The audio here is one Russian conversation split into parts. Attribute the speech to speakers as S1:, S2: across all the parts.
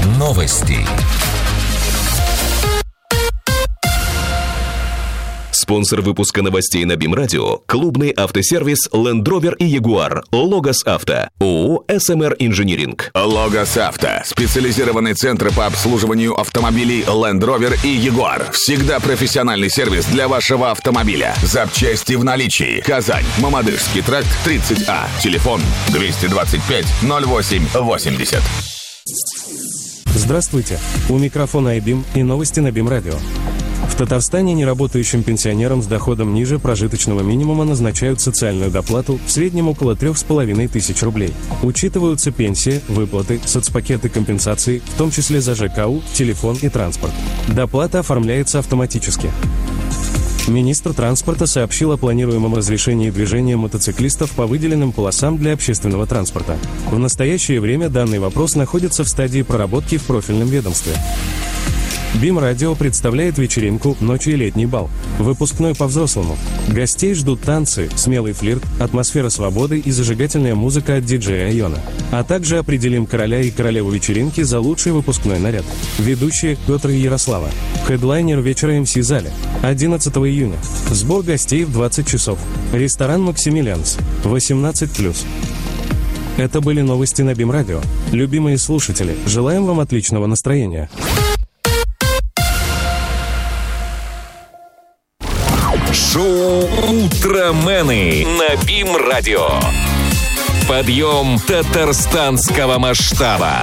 S1: Новости. Спонсор выпуска новостей на БИМ-радио – клубный автосервис Land Rover и Jaguar. Логос Авто. ООО «СМР Инжиниринг».
S2: Логос Авто. Специализированный центр по обслуживанию автомобилей Land Rover и Jaguar. Всегда профессиональный сервис для вашего автомобиля. Запчасти в наличии. Казань. Мамадышский тракт, 30А. Телефон 225-08-80.
S3: Здравствуйте. У микрофона iBIM и новости на БИМ-радио. В Татарстане неработающим пенсионерам с доходом ниже прожиточного минимума назначают социальную доплату в среднем около 3500 рублей. Учитываются пенсии, выплаты, соцпакеты компенсаций, в том числе за ЖКУ, телефон и транспорт. Доплата оформляется автоматически. Министр транспорта сообщил о планируемом разрешении движения мотоциклистов по выделенным полосам для общественного транспорта. В настоящее время данный вопрос находится в стадии проработки в профильном ведомстве. БИМ-радио представляет вечеринку «Ночь и летний бал». Выпускной по-взрослому. Гостей ждут танцы, смелый флирт, атмосфера свободы и зажигательная музыка от диджея Айона. А также определим короля и королеву вечеринки за лучший выпускной наряд. Ведущие Петр и Ярослава. Хедлайнер вечера МС-зале. 11 июня. Сбор гостей в 20 часов. Ресторан «Максимилианс». 18+. Это были новости на БИМ-радио. Любимые слушатели, желаем вам отличного настроения.
S1: Шоу «Утромены» на БИМ-радио. Подъем татарстанского масштаба.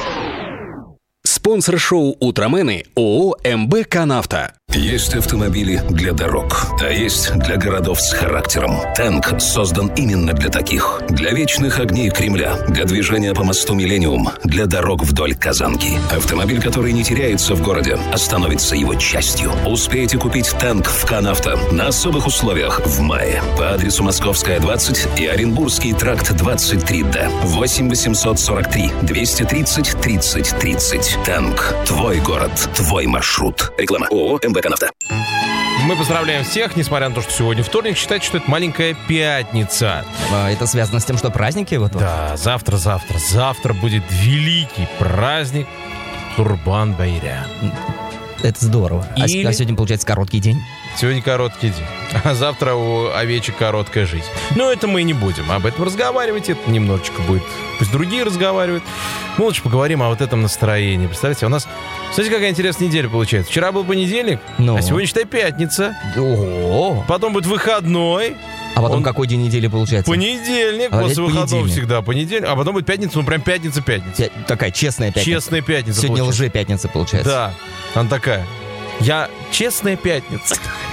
S4: Спонсор шоу «Утромены» ООО «МБ Канавто».
S5: Есть автомобили для дорог, а есть для городов с характером. Тэнк создан именно для таких. Для вечных огней Кремля, для движения по мосту Миллениум, для дорог вдоль Казанки. Автомобиль, который не теряется в городе, а становится его частью. Успейте купить Тэнк в Канавто на особых условиях в мае. По адресу Московская, 20 и Оренбургский тракт 23Д. 8 843 230 30 30. Тэнк. Твой город, твой маршрут. Реклама ООО «МБ Канавто».
S6: Мы поздравляем всех, несмотря на то, что сегодня вторник, считайте, что это маленькая пятница.
S7: Это связано с тем, что праздники?
S6: Да, завтра будет великий праздник Курбан-Байрам.
S7: Это здорово. А сегодня, получается, короткий день?
S6: Сегодня короткий день. А завтра у овечек короткая жизнь. Но это мы не будем об этом разговаривать. Это немножечко будет... Пусть другие разговаривают. Мы лучше поговорим о вот этом настроении. Представляете, у нас... Смотрите, какая интересная неделя получается. Вчера был понедельник, а сегодня, считай, пятница.
S7: Ого!
S6: Потом будет выходной.
S7: А потом какой день недели получается?
S6: Понедельник, после выходного всегда понедельник. А потом будет пятница, прям пятница.
S7: Такая честная пятница.
S6: Честная пятница.
S7: Сегодня лже-пятница получается.
S6: Да, она такая. Я честная пятница.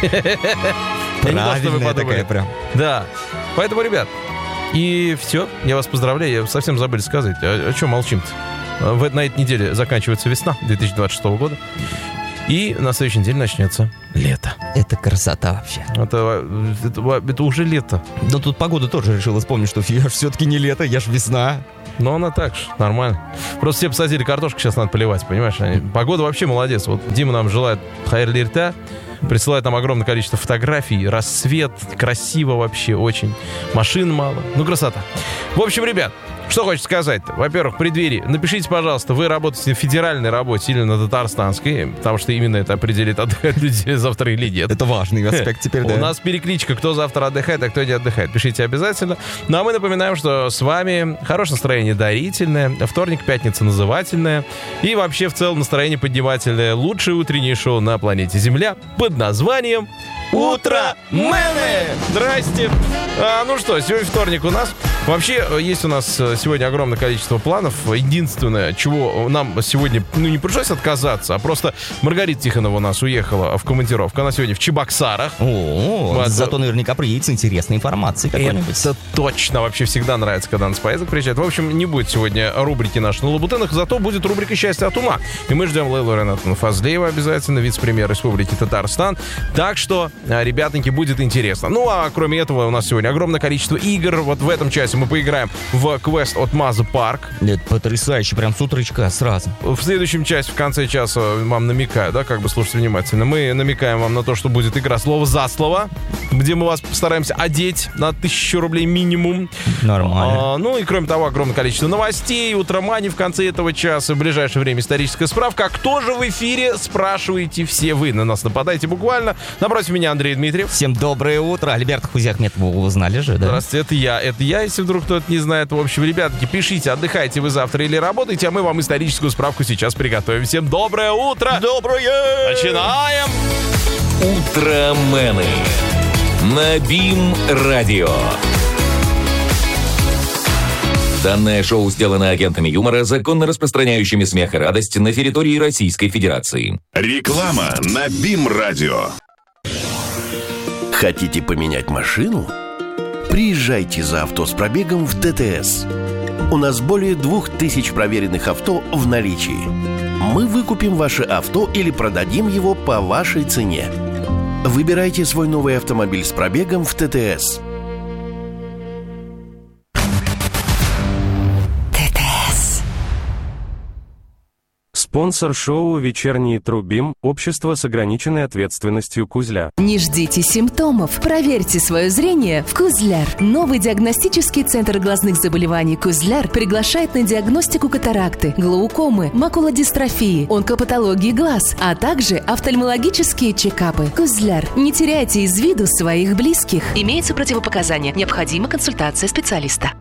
S7: Правильная такая прям.
S6: Да, поэтому, ребят, и все, я вас поздравляю. Я совсем забыл сказать, о чем молчим-то. На этой неделе заканчивается весна 2026 года. И на следующей неделе начнется лето.
S7: Это красота вообще.
S6: Это уже лето.
S7: Но тут погода тоже решила вспомнить, что я ж все-таки не лето, я ж весна.
S6: Но она так же, нормально. Просто все посадили картошку, сейчас надо поливать, понимаешь? Погода вообще молодец. Вот Дима нам желает хайрлы рта, присылает нам огромное количество фотографий, рассвет, красиво вообще очень. Машин мало, красота. В общем, ребят, что хочется сказать-то? Во-первых, в преддверии напишите, пожалуйста, вы работаете на федеральной работе или на татарстанской, потому что именно это определит, отдыхают люди завтра или нет.
S7: Это важный аспект теперь, да.
S6: У нас перекличка, кто завтра отдыхает, а кто не отдыхает. Пишите обязательно. Ну, а мы напоминаем, что с вами хорошее настроение дарительное, вторник, пятница назывательное и вообще в целом настроение поднимательное. Лучшее утреннее шоу на планете Земля под названием «Утромены». Здрасте. Ну что, сегодня вторник у нас. Вообще, есть у нас сегодня огромное количество планов. Единственное, чего нам сегодня, не пришлось отказаться, а просто Маргарита Тихонова у нас уехала в командировку. Она сегодня в Чебоксарах.
S7: Зато наверняка приедет с интересной информацией какой-нибудь.
S6: Это точно. Вообще всегда нравится, когда нас поездок приезжает. В общем, не будет сегодня рубрики наши на Лабутенах, зато будет рубрика «Счастье от ума». И мы ждем Лейлу Ренатовну Фазлеева обязательно, вице-премьер Республики Татарстан. Так что, ребятоньки, будет интересно. Ну, а кроме этого, у нас сегодня огромное количество игр. Вот в этом часе часе мы поиграем в квест от Маза Парк.
S7: Это потрясающе, прям с утречка сразу.
S6: В следующем часе, в конце часа, вам намекаю, да, как бы слушайте внимательно. Мы намекаем вам на то, что будет игра слово за слово, где мы вас постараемся одеть на 1000 рублей минимум.
S7: Нормально.
S6: Ну и кроме того, огромное количество новостей, утромани в конце этого часа, в ближайшее время историческая справка. А кто же в эфире, спрашиваете все вы. На нас нападаете буквально. Напротив меня Андрей Дмитриев.
S7: Всем доброе утро. Альберт Хузиахметов, вы узнали же, да?
S6: Здравствуйте, это я, если вдруг кто-то не знает. В общем, ребятки, пишите, отдыхаете вы завтра или работаете, а мы вам историческую справку сейчас приготовим. Всем доброе утро!
S7: Доброе!
S6: Начинаем!
S1: Утромены на БИМ-радио. Данное шоу сделано агентами юмора, законно распространяющими смех и радость на территории Российской Федерации.
S2: Реклама на БИМ-радио.
S8: Хотите поменять машину? Приезжайте за авто с пробегом в ТТС. У нас более 2000 проверенных авто в наличии. Мы выкупим ваше авто или продадим его по вашей цене. Выбирайте свой новый автомобиль с пробегом в ТТС.
S3: Спонсор шоу «Вечерний Трубим» – общество с ограниченной ответственностью «Кузляр».
S9: Не ждите симптомов. Проверьте свое зрение в «Кузляр». Новый диагностический центр глазных заболеваний «Кузляр» приглашает на диагностику катаракты, глаукомы, макулодистрофии, онкопатологии глаз, а также офтальмологические чекапы. «Кузляр». Не теряйте из виду своих близких. Имеются противопоказания. Необходима консультация специалиста.